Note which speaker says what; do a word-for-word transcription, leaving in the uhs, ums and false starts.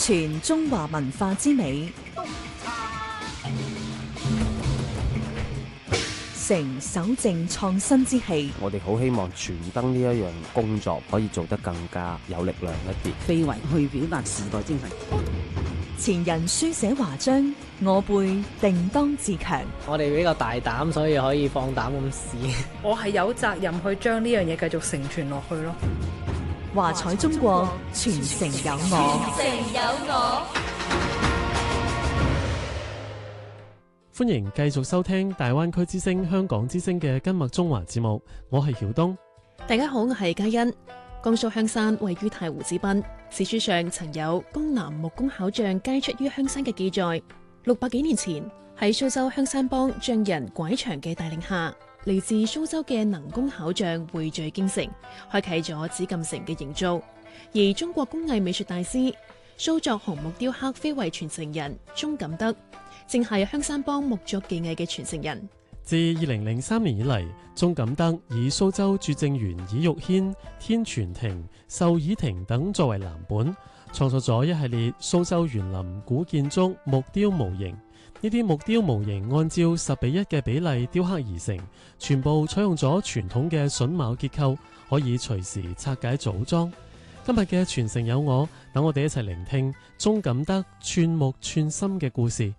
Speaker 1: 傳中華文化之美，承守正創新之氣。
Speaker 2: 我哋好希望傳燈呢一樣工作可以做得更加有力量一啲，
Speaker 3: 非遺去表達時代精神。
Speaker 1: 前人書寫華章，我輩定當自強。
Speaker 4: 我哋比較大膽，所以可以放膽咁試。
Speaker 5: 我係有責任去將呢樣嘢繼續承傳落去咯。
Speaker 1: 華彩中國，傳承有我。
Speaker 6: 傳承有我。
Speaker 7: 歡迎繼續收聽大灣區之聲、香港之聲嘅今麥中華節目，我係曉東。
Speaker 8: 大家好，我係嘉欣。江蘇香山位於太湖之濱，史書上曾有江南木工巧匠皆出於香山嘅記載。六百幾年前，喺蘇州香山幫匠人拐祥嘅帶領下，嚟自蘇州嘅能工巧匠匯聚京城，開啟咗紫禁城嘅營造。而中國工藝美術大師、蘇作紅木雕刻非遺傳承人鍾錦德，正係香山幫木作技藝嘅傳承人。
Speaker 7: 自二零零三年以嚟，鍾錦德以蘇州拙政園倚玉軒、天泉亭、壽椅亭等作為藍本，創作咗一系列蘇州園林古建築木雕模型。呢啲木雕模型按照十比一嘅比例雕刻而成，全部採用咗傳統嘅榫卯結構，可以隨時拆解組裝。今日嘅傳承有我，等我哋一齊聆聽鍾錦德串木串心嘅故事。